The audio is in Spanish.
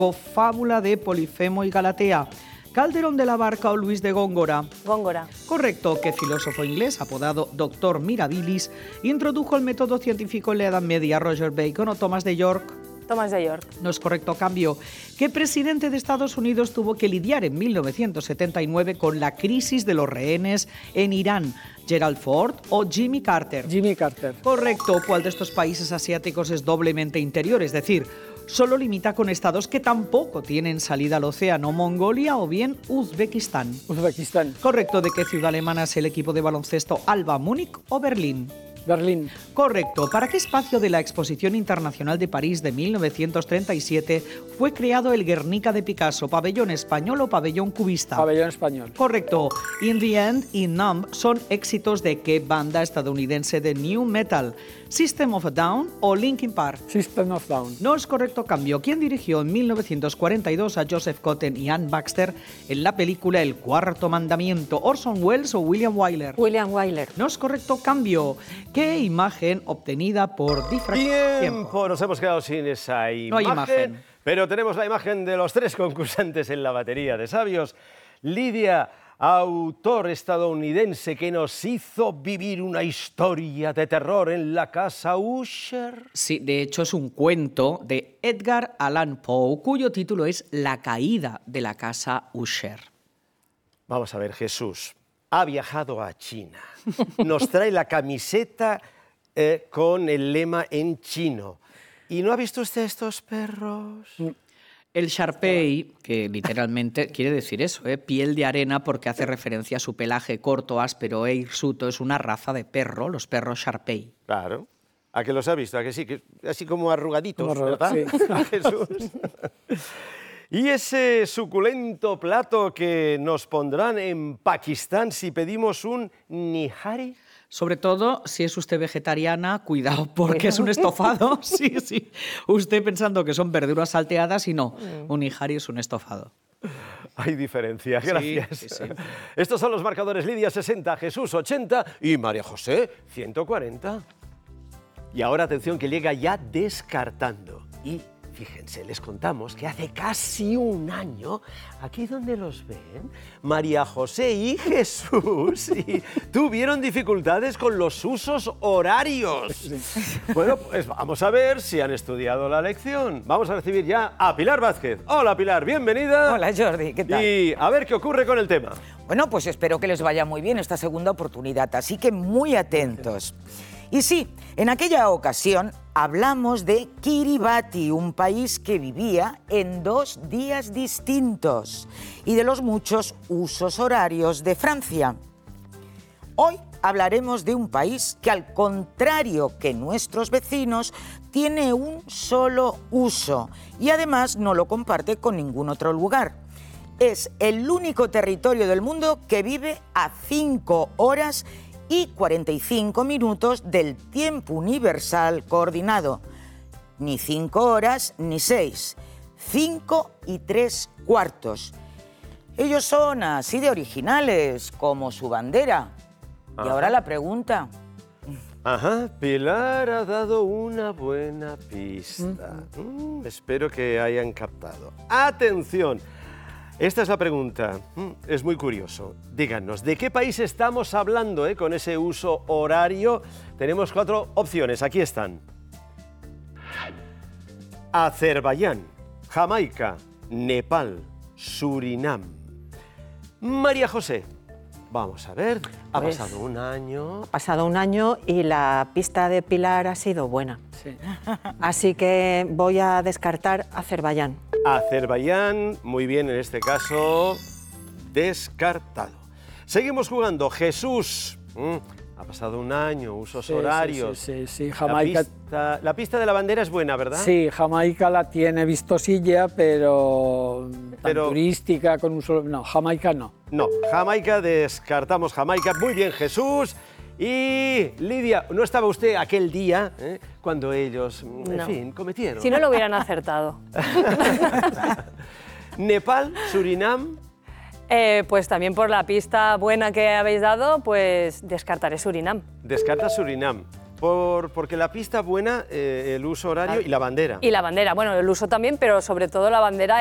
Fábula de Polifemo y Galatea. Calderón de la Barca o Luis de Góngora. Góngora. Correcto. ¿Qué filósofo inglés, apodado Doctor Mirabilis, introdujo el método científico en la Edad Media? ¿Roger Bacon o Thomas de York? Thomas de York. No es correcto. Cambio. ¿Qué presidente de Estados Unidos tuvo que lidiar en 1979 con la crisis de los rehenes en Irán? ¿Gerald Ford o Jimmy Carter? Jimmy Carter. Correcto. ¿Cuál de estos países asiáticos es doblemente interior? Es decir, solo limita con estados que tampoco tienen salida al océano: Mongolia o bien Uzbekistán. Uzbekistán. Correcto. ¿De qué ciudad alemana es el equipo de baloncesto Alba, Múnich o Berlín? Berlín. Correcto. ¿Para qué espacio de la Exposición Internacional de París de 1937 fue creado el Guernica de Picasso? ¿Pabellón español o pabellón cubista? Pabellón español. Correcto. In the End y Numb son éxitos de qué banda estadounidense de new metal? ¿System of a Down o Linkin Park? System of Down. No es correcto. Cambio. ¿Quién dirigió en 1942 a Joseph Cotten y Ann Baxter en la película El Cuarto Mandamiento? ¿Orson Welles o William Wyler? William Wyler. No es correcto. Cambio. ¿Qué imagen obtenida por difracción? Tiempo. Nos hemos quedado sin esa imagen. No hay imagen. Pero tenemos la imagen de los tres concursantes en la batería de sabios. Lidia, autor estadounidense que nos hizo vivir una historia de terror en la casa Usher. Sí, de hecho es un cuento de Edgar Allan Poe, cuyo título es La caída de la casa Usher. Vamos a ver, Jesús ha viajado a China. Nos trae la camiseta con el lema en chino. ¿Y no ha visto usted estos perros? El Sharpei, que literalmente quiere decir eso, piel de arena, porque hace referencia a su pelaje corto, áspero e hirsuto, es una raza de perro, los perros Sharpei. Claro. ¿A que los ha visto? ¿A que sí? Que así como arrugaditos, Como ¿verdad? sí. A Jesús. Y ese suculento plato que nos pondrán en Pakistán si pedimos un nihari. Sobre todo, si es usted vegetariana, cuidado, porque es un estofado. Sí, sí. Usted pensando que son verduras salteadas y no, un nihari es un estofado. Hay diferencia, gracias. Sí, sí, sí. Estos son los marcadores: Lidia 60, Jesús 80 y María José 140. Y ahora atención, que llega ya descartando. Y fíjense, les contamos que hace casi un año, aquí donde los ven, María José y Jesús tuvieron dificultades con los usos horarios. Sí. Bueno, pues vamos a ver si han estudiado la lección. Vamos a recibir ya a Pilar Vázquez. Hola, Pilar, bienvenida. Hola, Jordi, ¿qué tal? Y a ver qué ocurre con el tema. Bueno, pues espero que les vaya muy bien esta segunda oportunidad, así que muy atentos. Y sí, en aquella ocasión hablamos de Kiribati, un país que vivía en 2 días distintos, y de los muchos usos horarios de Francia. Hoy hablaremos de un país que, al contrario que nuestros vecinos, tiene un solo uso y además no lo comparte con ningún otro lugar. Es el único territorio del mundo que vive a 5 horas y 45 minutos del tiempo universal coordinado. Ni 5 horas ni 6, 5 y 3/4. Ellos son así de originales como su bandera. Ajá. Y ahora la pregunta. Ajá, Pilar ha dado una buena pista. Espero que hayan captado. ¡Atención! Esta es la pregunta. Es muy curioso. Díganos, ¿de qué país estamos hablando con ese uso horario? Tenemos 4 opciones. Aquí están: Azerbaiyán, Jamaica, Nepal, Surinam. María José, vamos a ver. Ha pasado un año. Ha pasado un año y la pista de Pilar ha sido buena. Sí. Así que voy a descartar Azerbaiyán. Azerbaiyán, muy bien, en este caso, descartado. Seguimos jugando. Jesús, ha pasado un año, usos horarios. Sí, Jamaica. La pista de la bandera es buena, ¿verdad? Sí, Jamaica la tiene vistosilla, pero tan turística, con un solo... No, Jamaica no. No, Jamaica, descartamos Jamaica. Muy bien, Jesús. Y Lidia, ¿no estaba usted aquel día cuando ellos, en fin, cometieron? Si no lo hubieran acertado. Nepal, Surinam. Pues también por la pista buena que habéis dado, pues descartaré Surinam. Descarta Surinam. Porque la pista buena, el uso horario y la bandera. Y la bandera, bueno, el uso también, pero sobre todo la bandera